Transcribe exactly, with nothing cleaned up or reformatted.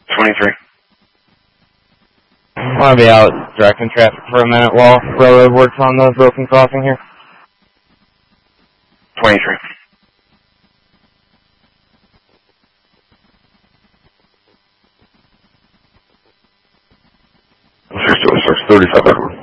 twenty-three. I want to be out directing traffic for a minute while railroad works on the broken crossing here. twenty-three. six two six, thirty-five Edward.